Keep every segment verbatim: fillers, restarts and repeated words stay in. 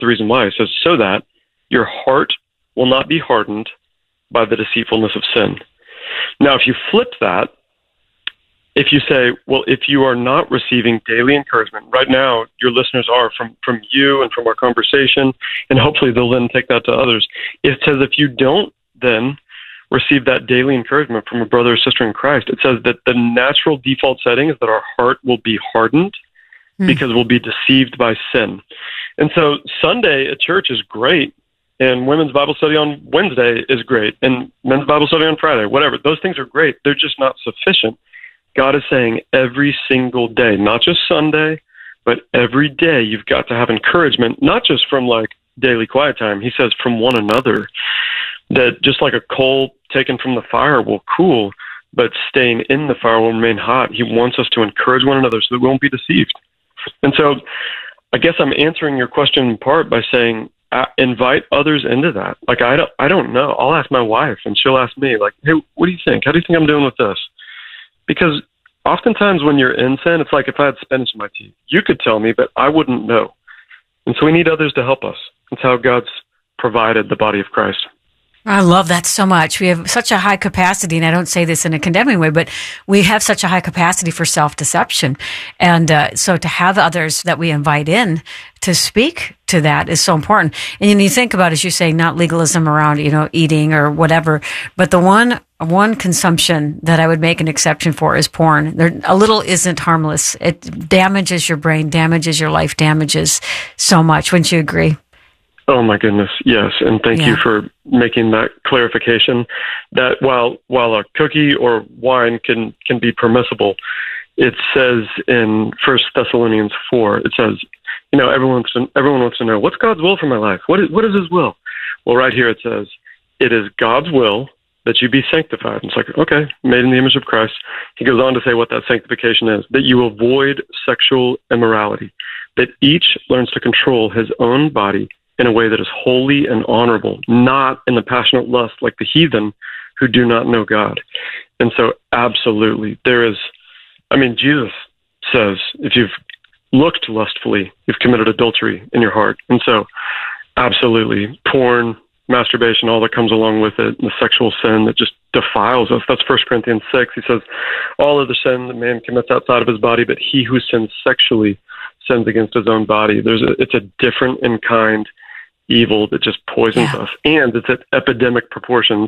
the reason why. It says, so that your heart will not be hardened by the deceitfulness of sin. Now, if you flip that, if you say, well, if you are not receiving daily encouragement, right now your listeners are from, from you and from our conversation, and hopefully they'll then take that to others. It says if you don't then receive that daily encouragement from a brother or sister in Christ, it says that the natural default setting is that our heart will be hardened mm. because we'll be deceived by sin. And so Sunday at church is great, and women's Bible study on Wednesday is great, and men's Bible study on Friday, whatever. Those things are great. They're just not sufficient. God is saying every single day, not just Sunday, but every day you've got to have encouragement, not just from like daily quiet time. He says from one another, that just like a coal taken from the fire will cool, but staying in the fire will remain hot. He wants us to encourage one another so that we won't be deceived. And so I guess I'm answering your question in part by saying, uh, invite others into that. Like, I don't, I don't know. I'll ask my wife and she'll ask me like, hey, what do you think? How do you think I'm doing with this? Because oftentimes when you're in sin, it's like if I had spinach in my teeth. You could tell me, but I wouldn't know. And so we need others to help us. That's how God's provided the body of Christ. I love that so much. We have such a high capacity, and I don't say this in a condemning way, but we have such a high capacity for self-deception. And uh, so to have others that we invite in to speak to that is so important. And you, know, you think about, as you say, not legalism around, you know, eating or whatever, but the one one consumption that I would make an exception for is porn. There, a little isn't harmless. It damages your brain, damages your life, damages so much. Wouldn't you agree? Oh my goodness, yes, and thank yeah. you for making that clarification. That while while a cookie or wine can can be permissible, it says in First Thessalonians four, it says, you know, everyone wants to, everyone wants to know, what's God's will for my life? What is what is His will? Well, right here it says, it is God's will that you be sanctified. And it's like, okay, made in the image of Christ. He goes on to say what that sanctification is: that you avoid sexual immorality, that each learns to control his own body in a way that is holy and honorable, not in the passionate lust like the heathen who do not know God. And so absolutely, there is, I mean, Jesus says, if you've looked lustfully, you've committed adultery in your heart. And so absolutely, porn, masturbation, all that comes along with it, and the sexual sin that just defiles us. That's First Corinthians six. He says, all other sin that man commits outside of his body, but he who sins sexually sins against his own body. There's a, it's a different in kind evil that just poisons yeah. us, and it's at epidemic proportions.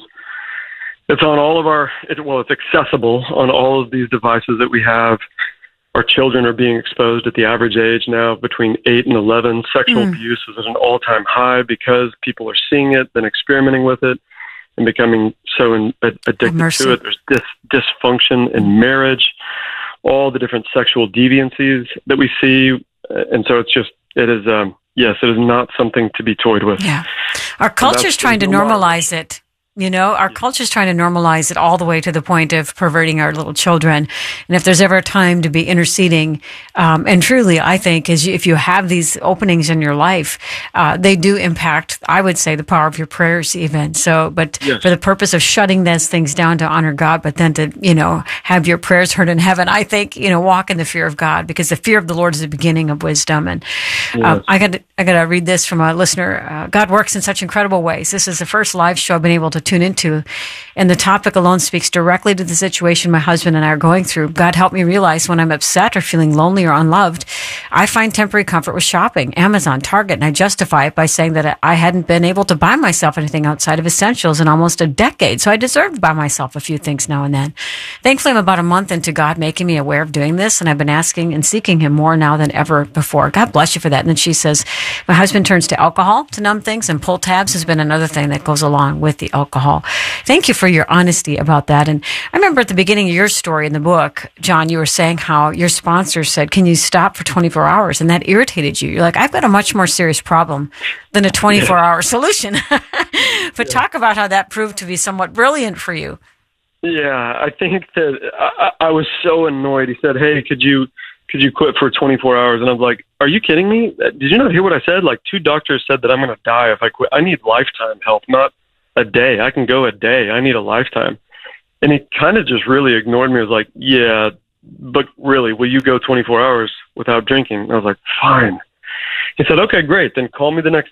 It's on all of our, it, well, it's accessible on all of these devices that we have. Our children are being exposed at the average age now between eight and eleven. Sexual mm. abuse is at an all-time high because people are seeing it, then experimenting with it, and becoming so in, ad, addicted oh, to it. There's dis, dysfunction in marriage, all the different sexual deviancies that we see. And so it's just, it is, um, yes, it is not something to be toyed with. Yeah. Our culture's trying to normalize it. You know, our culture's trying to normalize it all the way to the point of perverting our little children. And if there's ever a time to be interceding, um, and truly, I think, is if you have these openings in your life, uh, they do impact, I would say, the power of your prayers even. So, but yes. for the purpose of shutting those things down to honor God, but then to, you know, have your prayers heard in heaven, I think, you know, walk in the fear of God, because the fear of the Lord is the beginning of wisdom. And um, yes. I got to, I got to read this from a listener. Uh, God works in such incredible ways. This is the first live show I've been able to tune into, and the topic alone speaks directly to the situation my husband and I are going through. God helped me realize when I'm upset or feeling lonely or unloved, I find temporary comfort with shopping, Amazon, Target, and I justify it by saying that I hadn't been able to buy myself anything outside of essentials in almost a decade, so I deserve to buy myself a few things now and then. Thankfully, I'm about a month into God making me aware of doing this, and I've been asking and seeking Him more now than ever before. God bless you for that. And then she says, my husband turns to alcohol to numb things, and pull tabs has been another thing that goes along with the alcohol. Thank you for your honesty about that. And I remember at the beginning of your story in the book, John, you were saying how your sponsor said, can you stop for twenty-four hours? And that irritated you. You're like, I've got a much more serious problem than a twenty-four hour solution. But yeah. talk about how that proved to be somewhat brilliant for you. Yeah, I think that I, I was so annoyed. He said, hey, could you could you quit for twenty-four hours? And I was like, are you kidding me? Did you not hear what I said? Like, two doctors said that I'm going to die if I quit. I need lifetime help, not a day. I can go a day. I need a lifetime. And he kind of just really ignored me. He was like, yeah, but really, will you go twenty-four hours without drinking? And I was like, fine. He said, okay, great. Then call me the next